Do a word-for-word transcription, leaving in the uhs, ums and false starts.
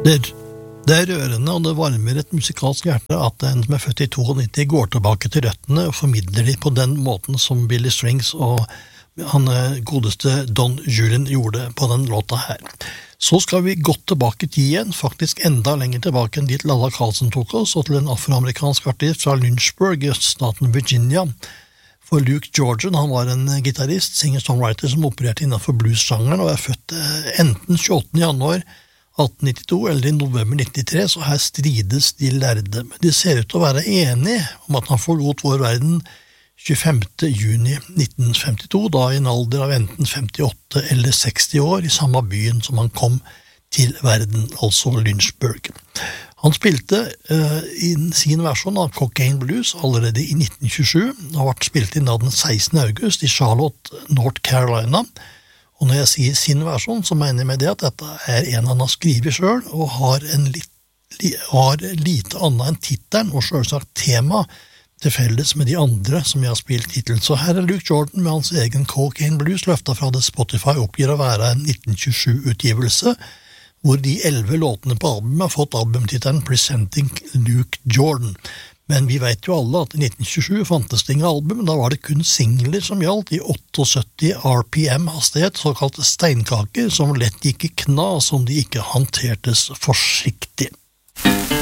Det, det er rørende, og det varmer et musikalsk hjerte at en som er født i nittito går tilbake til røttene og formidler de på den måten som Billy Strings og han godeste Don Julian gjorde på den låta her. Så skal vi godt tilbake til igjen, faktisk enda lenger tilbake enn dit Lalla Carlsen tok oss, og til en afroamerikansk artist fra Lynchburg i staten Virginia. For Luke Jordan, han var en gitarist, singer-songwriter som opererte innenfor blues-sjangeren, og er født enten tjueåttende januar atten nittito eller i november nittitre, så her strides de lærde. Men de ser ut til å være enige om at han forlot vår verden tjuefemte juni nitten femtito, da i en alder av enten femtiåtte eller seksti år, i samme byen som han kom til verden, altså Lynchburg. Han spilte uh, i sin versjon av Cocaine Blues allerede i nitten tjuesju, og har vært spilt inn av den sekstende august i Charlotte, North Carolina. Og når jeg sier sin versjon, så mener jeg med det at dette er en han har skrivet selv, og har, en litt, li, har lite annet enn titelen, og selvsagt tema, til felles med de andre som jeg har spilt titelen. Så her er Luke Jordan med hans egen Cocaine Blues, løftet fra det Spotify oppgir å være en nitten tjuesju-utgivelse, hvor de elleve låtene på albumet har fått albumtitelen Presenting Luke Jordan. Men vi vet jo alle at i nitten tjuesju fantes det ingen album, da var det kun singler som gjaldt i syttiåtte R P M-hastighet, såkalte steinkaker, som lett gikk i knas om de ikke hantertes forsiktig.